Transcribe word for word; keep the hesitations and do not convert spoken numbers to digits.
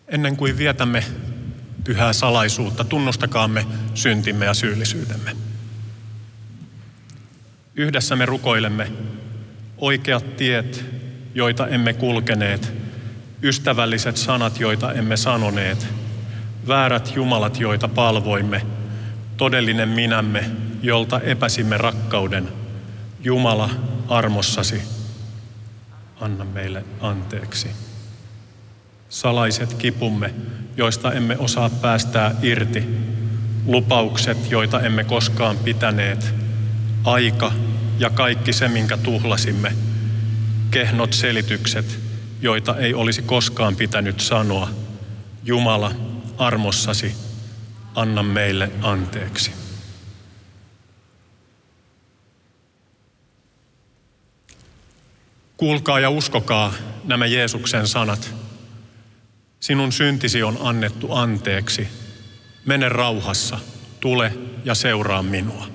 Ennen kuin vietämme pyhää salaisuutta, tunnustakaamme syntimme ja syyllisyytemme. Yhdessä me rukoilemme oikeat tiet, joita emme kulkeneet, ystävälliset sanat, joita emme sanoneet, väärät jumalat, joita palvoimme, todellinen minämme, jolta epäsimme rakkauden. Jumala, armossasi, anna meille anteeksi. Salaiset kipumme, joista emme osaa päästää irti, lupaukset, joita emme koskaan pitäneet, aika ja kaikki se, minkä tuhlasimme, kehnot selitykset, joita ei olisi koskaan pitänyt sanoa. Jumala, armossasi, anna meille anteeksi. Kuulkaa ja uskokaa nämä Jeesuksen sanat. Sinun syntisi on annettu anteeksi. Mene rauhassa, tule ja seuraa minua.